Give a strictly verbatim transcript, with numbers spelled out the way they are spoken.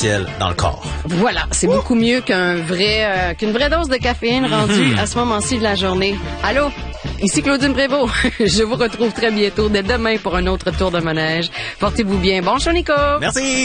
essentiels dans le corps. Voilà, c'est beaucoup mieux qu'un vrai, euh, qu'une vraie dose de caféine rendue à ce moment-ci de la journée. Allô? Ici Claudine Prévost. Je vous retrouve très bientôt, dès demain, pour un autre tour de manège. Portez-vous bien. Bon show, Nico! Merci!